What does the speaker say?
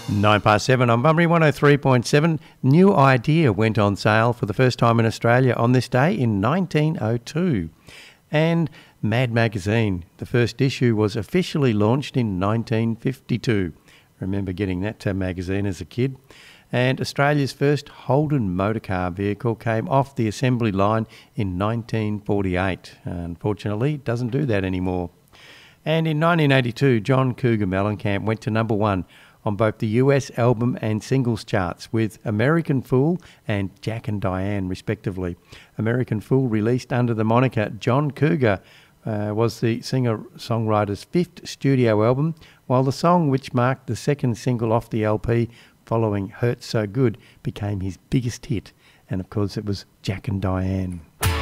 7 on Bunbury 103.7. New Idea went on sale for the first time in Australia on this day in 1902. And Mad Magazine, the first issue, was officially launched in 1952. Remember getting that magazine as a kid. And Australia's first Holden motorcar vehicle came off the assembly line in 1948. Unfortunately, it doesn't do that anymore. And in 1982, John Cougar Mellencamp went to number 1 on both the US album and singles charts with American Fool and Jack and Diane, respectively. American Fool, released under the moniker John Cougar, was the singer-songwriter's fifth studio album, while the song, which marked the second single off the LP following Hurt So Good, became his biggest hit. And of course it was Jack and Diane.